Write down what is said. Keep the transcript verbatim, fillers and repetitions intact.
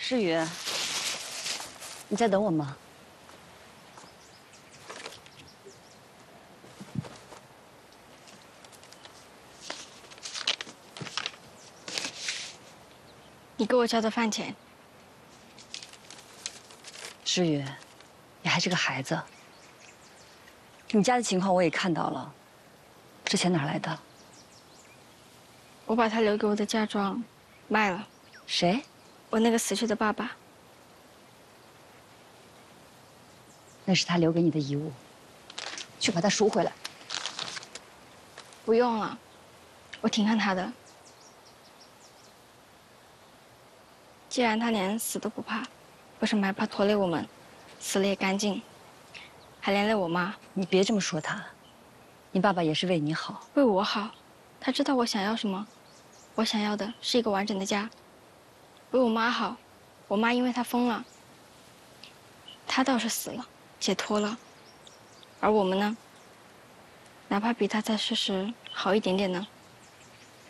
诗雨，你在等我吗？ 你给我交的饭钱。 诗雨，你还是个孩子。你家的情况我也看到了，这钱哪来的？ 我把他留给我的嫁妆卖了。 谁？ 我那个死去的爸爸。 那是他留给你的遗物，去把它赎回来。 不用了，我挺恨他的。既然他连死都不怕，为什么还怕拖累我们？死了也干净，还连累我妈。 你别这么说他，你爸爸也是为你好。 为我好，他知道我想要什么。我想要的是一个完整的家。为我妈好，我妈因为他疯了，他倒是死了，解脱了。而我们呢？哪怕比他在世时好一点点呢？